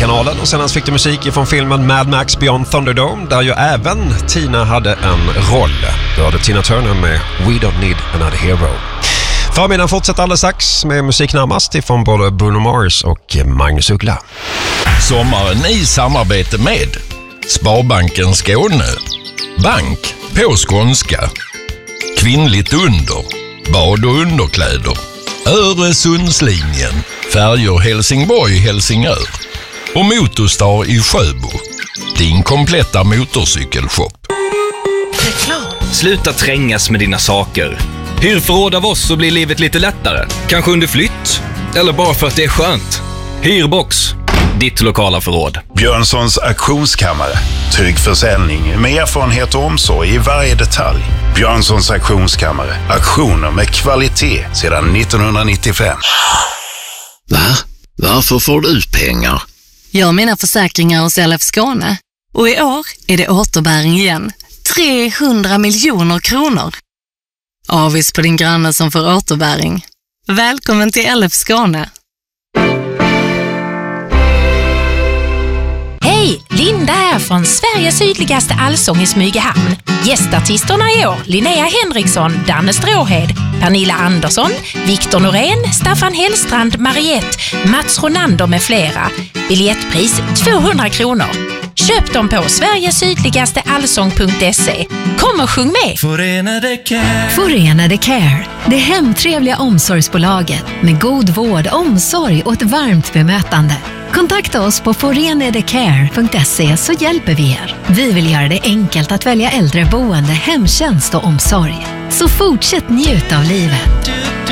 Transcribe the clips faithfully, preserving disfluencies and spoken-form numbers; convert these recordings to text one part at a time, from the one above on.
kanalen. Och sen fick du musik från filmen Mad Max Beyond Thunderdome, där ju även Tina hade en roll. Du hade Tina Turner med We Don't Need Another Hero. Förmiddagen fortsätter alldeles strax med musik närmast ifrån både Bruno Mars och Magnus Uggla. Sommaren i samarbete med Sparbanken Skåne, bank på skånska, kvinnligt under, bad och underkläder, Öresundslinjen, färjor Helsingborg-Helsingör och Motorstar i Sjöbo, din kompletta motorcykelshop. Sluta trängas med dina saker. Hyr förråd av oss så blir livet lite lättare. Kanske under flytt, eller bara för att det är skönt. Hyrbox, ditt lokala förråd. Björnssons auktionskammare. Trygg försäljning med erfarenhet och omsorg i varje detalj. Björnssons auktionskammare. Auktioner med kvalitet sedan nittonhundranittiofem. Va? Varför får du ut pengar? Jag har mina försäkringar hos L F Skåne. Och i år är det återbäring igen. trehundra miljoner kronor. Avis på din granne som får återbäring. Välkommen till L F Skåne. Hej, Linda här från Sveriges sydligaste allsång i Smygehamn. Gästartisterna i år: Linnea Henriksson, Danne Stråhed, Pernilla Andersson, Viktor Norén, Staffan Hellstrand, Mariette, Mats Ronander med flera. Biljettpris tvåhundra kronor. Köp dem på sverigesydligaste allsång punkt se. Kom och sjung med! Förenade Care. Förenade Care. Det hemtrevliga omsorgsbolaget med god vård, omsorg och ett varmt bemötande. Kontakta oss på forenadecare punkt se så hjälper vi er. Vi vill göra det enkelt att välja äldreboende, hemtjänst och omsorg. Så fortsätt njuta av livet.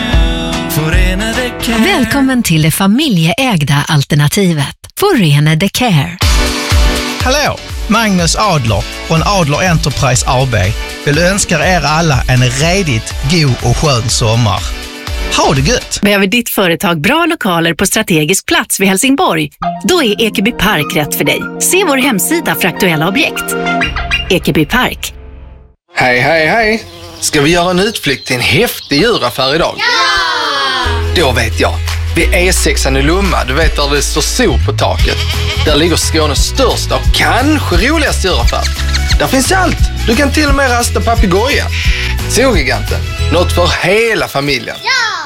Välkommen till det familjeägda alternativet. Förenade Care. Hallå, Magnus Adler från Adler Enterprise A B vill önska er alla en redigt god och skön sommar. Ha det gött! Behöver ditt företag bra lokaler på strategisk plats vid Helsingborg? Då är Ekeby Park rätt för dig. Se vår hemsida för aktuella objekt. Ekeby Park. Hej, hej, hej! Ska vi göra en utflykt till en häftig djuraffär idag? Ja! Då vet jag. Vid E sexan i Lomma, du vet där det står sol på taket. Där ligger Skånes största och kanske roligaste djuraffär. Där finns allt! Du kan till och med rasta papegoja. Zogiganten, något för hela familjen. Ja!